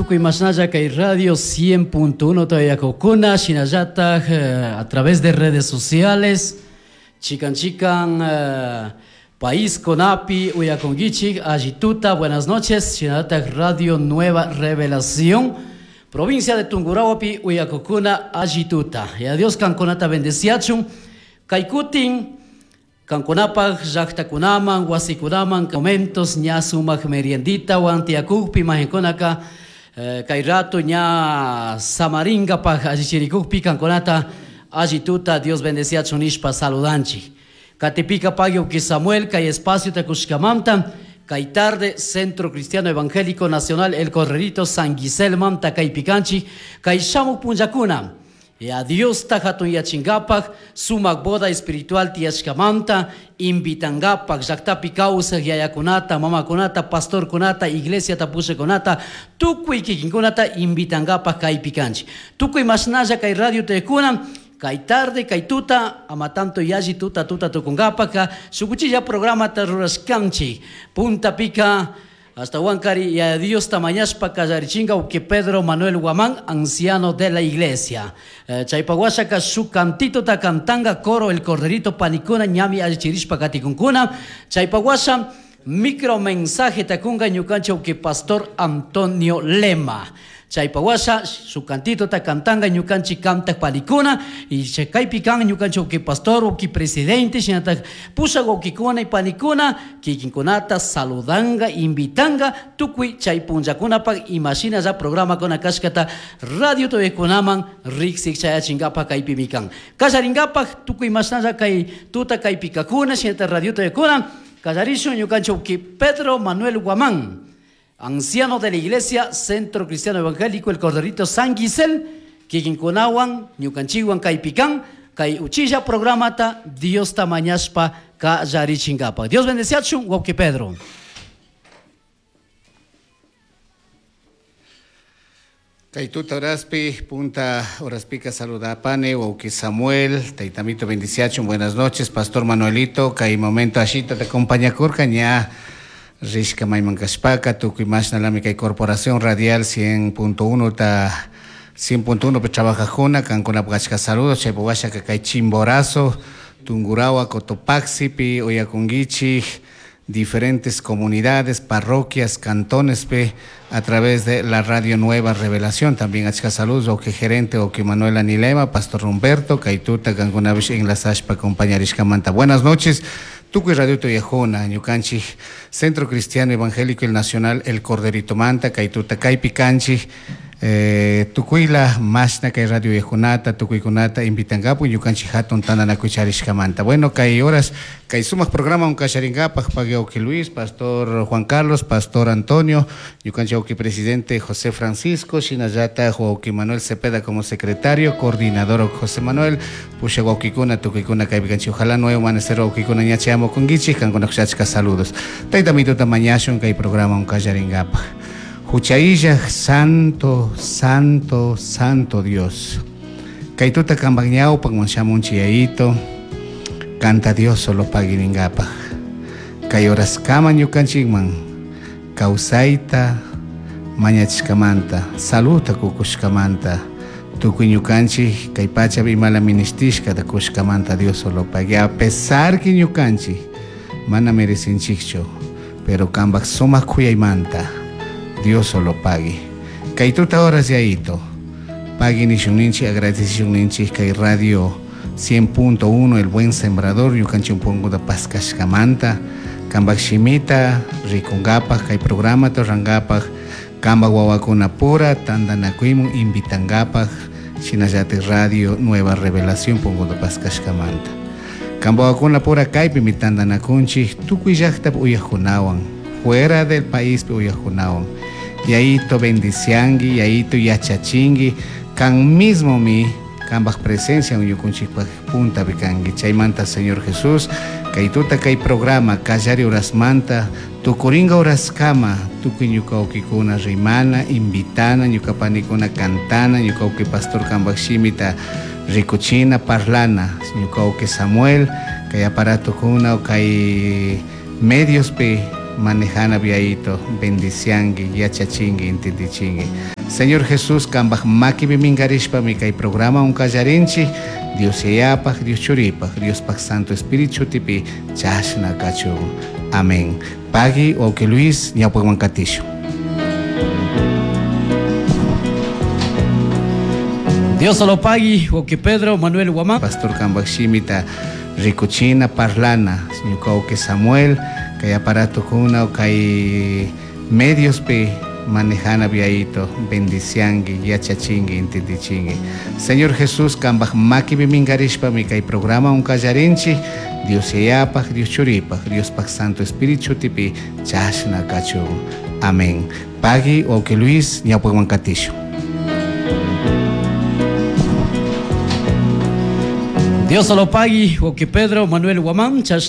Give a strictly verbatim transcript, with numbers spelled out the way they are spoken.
tukuy masnaya kay radio cien punto uno todavía kokuna shinayata uh, a través de redes sociales chican chican uh, país conapi uyakongichi agituta buenas noches shinayata radio Nueva Revelación provincia de Tungurahua uyakokuna agituta y adiós kankonata bendeciachun kaikutin kankunapag llaqtakunaman wasikunaman momentos ña sumaq meriendita wantiakukpi majenkunaka eh, kay rato ña samaringapag allichirikukpi kankunata allituta Dios bendeciachun nishpa saludanchi katipikapag uki Samuel kay espacio takushkamanta kay tarde Centro Cristiano Evangélico Nacional El Correrito San Giselmanta kay pikanchi kay shamuk punjakuna y a Dios tajatun yachingapak sumak boda espiritual tiashkamanta invitangapak yaktapi causa yayakunata mamakunata pastor kunata iglesia tapuse kunata tukuy kikinkunata invitangapak kay pikanchi tukuy masnaya kay radio tekuna kay tarde kay tuta ama tanto yaji tuta tuta tukungapaka sukuchilla programa taruraskanchi punta pica hasta Huancari y a Dios tamañaspa callarichinga que Pedro Manuel Guamán, anciano de la iglesia. Eh, Chaipaguasaka su cantito ta cantanga coro el corderito panicuna ñami alchirishpa katikunkuna. Chaipaguasa micro mensaje takunga ñucancho que pastor Antonio Lema. Chaipaguasa su cantito ta cantanga ñucanchi canta palicuna y checay pican ñucancho que pastor o que presidente shinata pusa go que kuna y panicuna que kinkunata saludanga invitanga tukui chaipunjakuna pa imagina ya programa con akashkata radio to ekonaman rixik chaya chingapa kai pimikan kasaringapa tukui masnaya kai tuta kai pikakuna shinata radio to ekona kasarisho ñucancho que Pedro Manuel Guamán, anciano de la iglesia Centro Cristiano Evangélico El Corderito San Gisel, Kikinkunawan, Ñukanchiwan Kaipican, Kai Uchilla Programata, Dios Tamañaspa, Ka Yarichingapa. Dios bendeciachun, Wauki Pedro. Kaituta Oraspi, Punta Oraspica Saludapane, Wauki Samuel, Taitamito bendiciachun, buenas noches, Pastor Manuelito, Kai Momento Ashita te acompaña Curcaña. Rishka Maimankashpaka, Tukuimashna Lamika y Corporación Radial cien punto uno ta cien punto uno trabaja juna, Cancuna Pagashka Saludos, Chepowasha Kakai Chimborazo, Tungurahua, Cotopaxi, Oyakungichi, diferentes comunidades, parroquias, cantones, pe, a través de la radio Nueva Revelación, también Achka Saludos, o que gerente, o que Manuel Anilema, Pastor Humberto, Kaituta, Gangunavish en la Sashpa, compañía Rishkamanta. Buenas noches. Tukuy Radio Toyajona, Ñucanchi, Centro Cristiano Evangélico El Nacional, El Corderito Manta, Kaituta Kaipicanchi, eh, Tukuyla, Mashna, Kay Radio Yajonata, Tukuy Kunata, Invitangapu, Ñucanchi Hatun, Tanana Kucharishkamanta. Bueno, Kay horas, Kay sumas programa un Kasharingapaj, Pagueoki Luis, Pastor Juan Carlos, Pastor Antonio, Ñucanchi Oki Presidente José Francisco, Shinayata, Joaquín Manuel Cepeda como secretario, coordinador José Manuel, Pusha Waukikuna, Tukikuna Kaipicanchi, ojalá nuevo amanecer Waukikuna Ñachiamo con Gichi, Kankonachka saludos. Taitamito Tamañashun, Kay programa un Kasharingapaj. Huchailla, santo, santo, santo Dios. Kaituta Cambañao, Pagmonchamun Chiaito, canta Dios solo Pagiringapa. Kayoras Kaman Yukanchigman, Kausaita, Mañachkamanta, Saluta Kukushkamanta, Tukuñukanchi, Kaipacha Bimala Ministishka de Kushkamanta, Dios solo pague. A pesar que Ñukanchi, Mana merecinchicho, pero Kambak Soma Kuyaimanta. Dios solo pague. Kaituta horas yaito. Pague ni shuninchi, agradece shuninchi, kay radio cien punto uno, el buen sembrador, yukanchi un pongo de pascashkamanta, kambak shimita, rikungapa, kay programa to rangapa, kamba wawakuna pura, tandanakuimu, invitangapa, shinayate radio, Nueva Revelación, pongo de pascashkamanta. Kamba wawakuna pura, kay pimitandanakunchi, tukuyakta uyajunawan, fuera del país uyajunawan. Yaito bendiciangi, yaito yachachingi, can mismo mi, cambas presencia un yukunchipa punta bicangi, chaymanta Señor Jesús, kaituta kay programa, kallari horas manta, tu coringa horas kama, tu kinyuka okikuna rimana, invitana, nyukapanikuna cantana, nyuka pastor kambak shimita, ricochina parlana, nyuka Samuel, kay aparato kuna, kay medios pe, manejana viaito, bendiciangi, yachachingi, intendichingi. Señor Jesús, kambaj maki bimingarishpa mi kay programa un kallarinchi, Dios yayapak, Dios churipak, Dios pak Santo Espíritu tipi chashna kachu. Amén. Pagi o que Luis ñapuewan katisho. Dios lo pague, o que Pedro Manuel Guamán. Pastor kambaj shimita ricuchina parlana, señor que Samuel, kay aparato kuna o kay medios pe manejana viaito, bendiciangi, yachachingi, intendichingi. Señor Jesús, kambaj maki bimingarishpa mi kay programa un kallarinchi, Dios yayapak, Dios churipak, Dios pak Santo Espíritu tipi chashna kachu. Amén. Pagi o que Luis ñapuewan katisho. Dios lo pague, o que Pedro Manuel Guamán.